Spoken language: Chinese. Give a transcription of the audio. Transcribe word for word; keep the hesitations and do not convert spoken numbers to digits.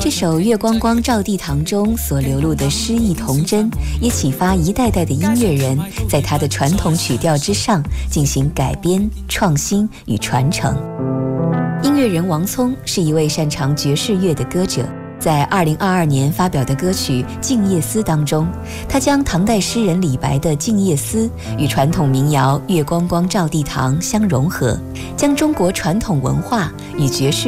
这首《月光光照地堂》中所流露的诗意童真，也启发一代代的音乐人在他的传统曲调之上进行改编、创新与传承。音乐人王聪是一位擅长爵士乐的歌者，在二零二二年发表的歌曲《静夜思》当中，他将唐代诗人李白的《静夜思》与传统民谣《月光光照地堂》相融合，将中国传统文化与爵士